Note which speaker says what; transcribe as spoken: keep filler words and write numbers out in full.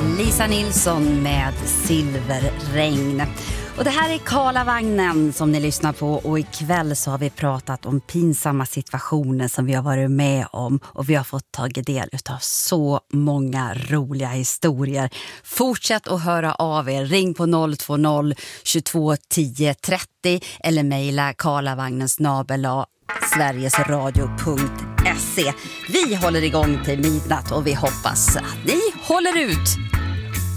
Speaker 1: Lisa Nilsson med Silverregn. Och det här är Karlavagnen som ni lyssnar på, och ikväll så har vi pratat om pinsamma situationer som vi har varit med om, och vi har fått tagit del av så många roliga historier. Fortsätt att höra av er. Ring på noll två noll tjugotvå tio trettio eller mejla karlavagnen snabel-a sverigesradio punkt se. Vi håller igång till midnatt och vi hoppas att ni håller ut.